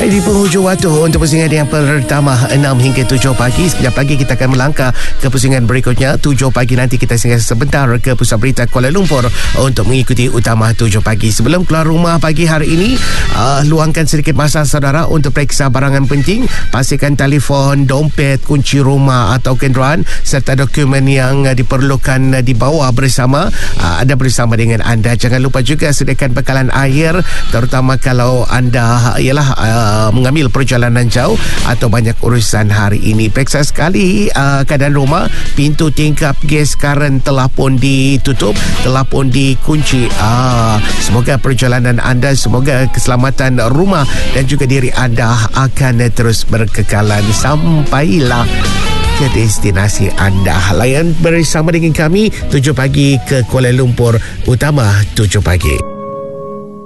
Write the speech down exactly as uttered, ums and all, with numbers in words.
Baik, di penghujung waktu untuk pusingan yang pertama enam hingga tujuh pagi. Sekejap lagi kita akan melangkah ke pusingan berikutnya. tujuh pagi nanti kita singgah sebentar ke Pusat Berita Kuala Lumpur untuk mengikuti utama tujuh pagi. Sebelum keluar rumah pagi hari ini, uh, luangkan sedikit masa saudara untuk periksa barangan penting. Pastikan telefon, dompet, kunci rumah atau kenderaan serta dokumen yang uh, diperlukan uh, dibawa bersama uh, ada bersama dengan anda. Jangan lupa juga sediakan bekalan air, terutama kalau anda ialah uh, mengambil perjalanan jauh atau banyak urusan hari ini. Periksa sekali uh, keadaan rumah. Pintu tingkap gas karen telah pun ditutup, telah pun dikunci. Ah, semoga perjalanan anda, semoga keselamatan rumah dan juga diri anda akan terus berkekalan sampailah ke destinasi anda. Layan bersama dengan kami tujuh pagi ke Kuala Lumpur utama tujuh pagi.